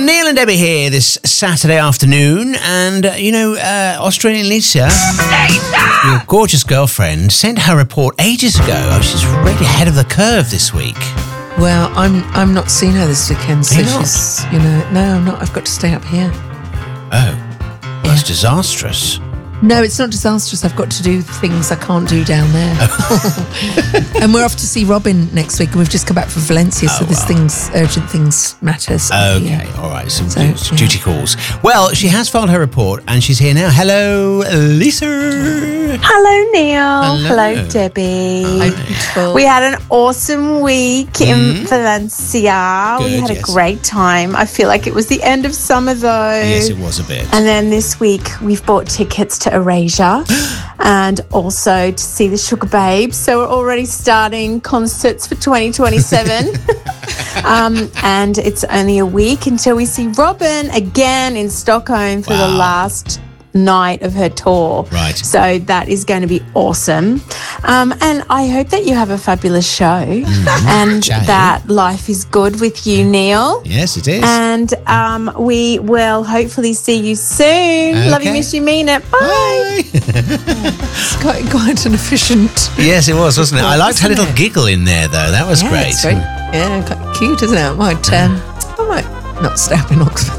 Neil and Debbie here this Saturday afternoon, and Australian Lisa, your gorgeous girlfriend, sent her report ages ago. Oh, she's really ahead of the curve this week. Well, I'm not seeing her this weekend, so she's, no, I'm not. I've got to stay up here. Oh, that's disastrous. No, it's not disastrous. I've got to do things I can't do down there. And we're off to see Robin next week, and we've just come back from Valencia, so there's urgent things matters. Okay, all right, some duty calls. Well, she has filed her report, and she's here now. Hello, Lisa. Hello, Neil. Hello, Debbie. Hi, beautiful. We had an awesome week in Valencia. Good, we had a great time. I feel like it was the end of summer, though. Yes, it was a bit. And then this week, we've bought tickets to Erasure and also to see the Sugar Babes. So we're already starting concerts for 2027. And it's only a week until we see Robin again in Stockholm for the last night of her tour. Right. So that is going to be awesome. And I hope that you have a fabulous show and that life is good with you, Neil. Yes, it is. And we will hopefully see you soon. Okay. Love you, miss you, mean it. Bye. It's quite an efficient. Yes, it was, wasn't it? I liked her little giggle in there, though. That was great. It's very, quite cute, isn't it? I might not stay up in Oxford.